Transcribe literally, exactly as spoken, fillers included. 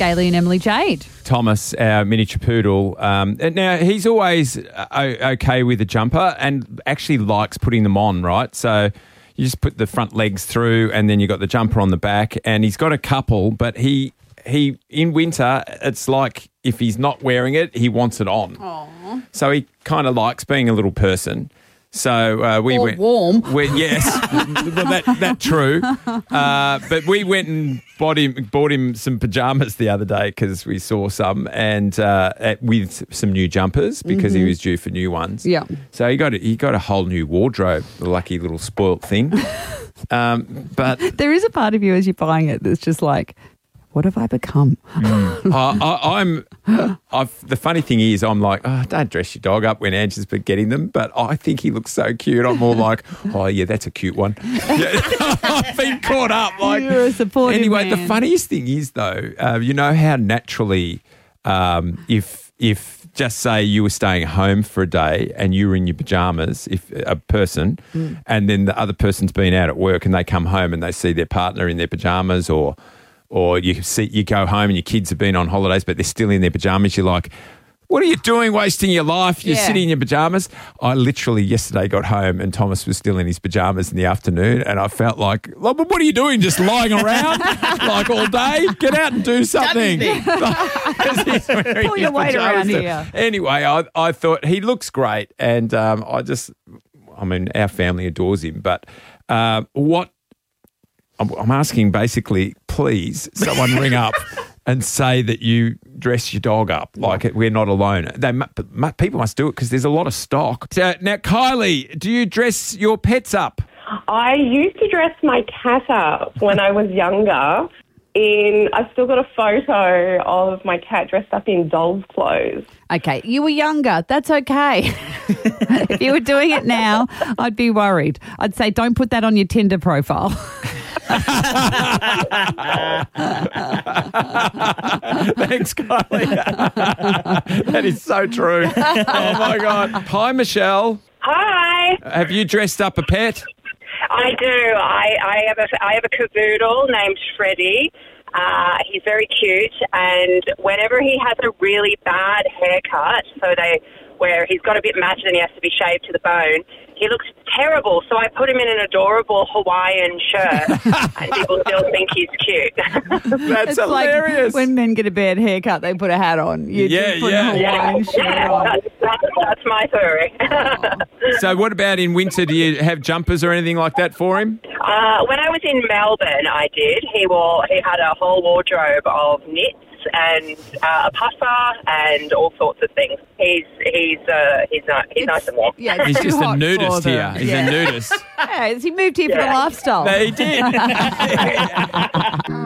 Gailey and Emily Jade. Thomas, our miniature poodle. Um, and now, he's always o- okay with a jumper and actually likes putting them on, right? So you just put the front legs through and then you got the jumper on the back. And he's got a couple, but he, he in winter, it's like if he's not wearing it, he wants it on. Aww. So he kind of likes being a little person. So uh, we or went warm. We, yes, well, that that true. Uh, but we went and bought him bought him some pajamas the other day because we saw some and uh, at, with some new jumpers because mm-hmm. he was due for new ones. Yeah. So he got a, he got a whole new wardrobe. The lucky little spoilt thing. um, but there is a part of you as you're buying it that's just like, what have I become? Mm. I, I, I'm. I've, the funny thing is, I'm like, oh, don't dress your dog up when Angela's been getting them, but I think he looks so cute. I'm more like, oh yeah, that's a cute one. Yeah. I've been caught up. Like, you're a supportive anyway, man. The funniest thing is though, uh, you know how naturally, um, if if just say you were staying home for a day and you were in your pajamas, if a person, mm. and then the other person's been out at work and they come home and they see their partner in their pajamas or. Or you see, you go home and your kids have been on holidays, but they're still in their pajamas. You're like, what are you doing wasting your life? You're yeah. sitting in your pajamas. I literally yesterday got home and Thomas was still in his pajamas in the afternoon and I felt like, well, what are you doing? Just lying around like all day? Get out and do something. Pull your weight around here. Anyway, I, I thought he looks great and um, I just, I mean, our family adores him, but uh, what, I'm asking basically, please, someone ring up and say that you dress your dog up like we're not alone. They People must do it because there's a lot of stock. So, now, Kylie, do you dress your pets up? I used to dress my cat up when I was younger. In, I've still got a photo of my cat dressed up in doll's clothes. Okay, you were younger. That's okay. If you were doing it now, I'd be worried. I'd say don't put that on your Tinder profile. Thanks, Kylie. That is so true. Oh, my God. Hi, Michelle. Hi. Have you dressed up a pet? I do. I, I have a I have a cavoodle named Freddie. Uh, he's very cute, and whenever he has a really bad haircut, so they where he's got a bit matted and he has to be shaved to the bone, he looks terrible. So I put him in an adorable Hawaiian shirt, and people still think he's cute. That's it's hilarious. Like when men get a bad haircut, they put a hat on. You yeah, just put yeah. a Hawaiian yeah, shirt yeah, on. That's, that's, that's my theory. So what about in winter? Do you have jumpers or anything like that for him? Uh, when I was in Melbourne, I did. He wore. He had a whole wardrobe of knits and uh, a puffer and all sorts of things. He's he's uh, he's not he's It's- nice and warm. Yeah, it's He's too just a hot nudist for here. them. He's Yeah. a nudist. Yeah, he moved here for the Yeah. lifestyle. He did.